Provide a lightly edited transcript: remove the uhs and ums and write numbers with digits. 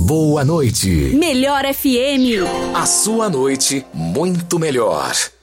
Boa noite. Melhor FM. A sua noite muito melhor.